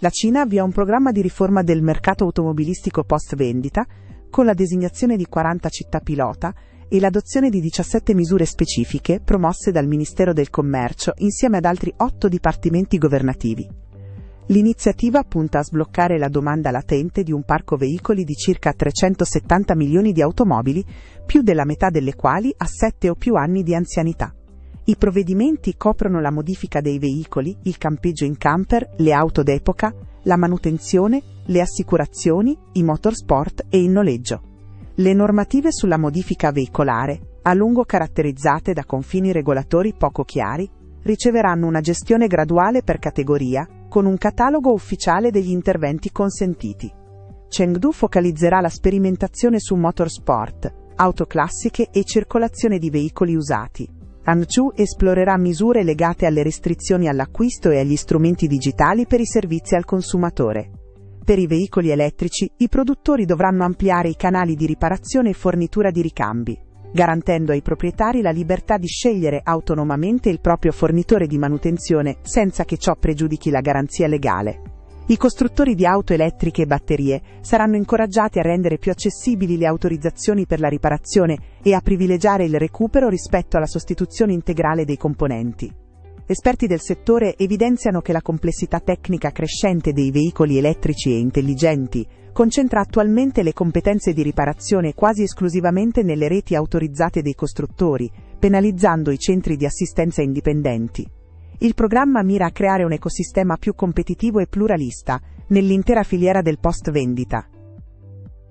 La Cina avvia un programma di riforma del mercato automobilistico post-vendita, con la designazione di 40 città pilota e l'adozione di 17 misure specifiche promosse dal Ministero del Commercio insieme ad altri 8 dipartimenti governativi. L'iniziativa punta a sbloccare la domanda latente di un parco veicoli di circa 370 milioni di automobili, più della metà delle quali ha 7 o più anni di anzianità. I provvedimenti coprono la modifica dei veicoli, il campeggio in camper, le auto d'epoca, la manutenzione, le assicurazioni, i motorsport e il noleggio. Le normative sulla modifica veicolare, a lungo caratterizzate da confini regolatori poco chiari, riceveranno una gestione graduale per categoria, con un catalogo ufficiale degli interventi consentiti. Chengdu focalizzerà la sperimentazione su motorsport, auto classiche e circolazione di veicoli usati. Hangzhou esplorerà misure legate alle restrizioni all'acquisto e agli strumenti digitali per i servizi al consumatore. Per i veicoli elettrici, i produttori dovranno ampliare i canali di riparazione e fornitura di ricambi, garantendo ai proprietari la libertà di scegliere autonomamente il proprio fornitore di manutenzione senza che ciò pregiudichi la garanzia legale. I costruttori di auto elettriche e batterie saranno incoraggiati a rendere più accessibili le autorizzazioni per la riparazione e a privilegiare il recupero rispetto alla sostituzione integrale dei componenti. Esperti del settore evidenziano che la complessità tecnica crescente dei veicoli elettrici e intelligenti concentra attualmente le competenze di riparazione quasi esclusivamente nelle reti autorizzate dei costruttori, penalizzando i centri di assistenza indipendenti. Il programma mira a creare un ecosistema più competitivo e pluralista nell'intera filiera del post-vendita.